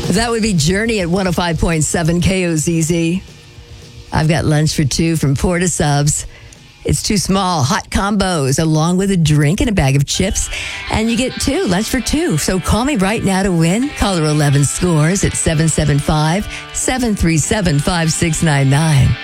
That would be Journey at 105.7 KOZZ. I've got lunch for two from Porta Subs. It's two small hot combos along with a drink and a bag of chips. And you get two, lunch for two. So call me right now to win. Caller 11 scores at 775-737-5699.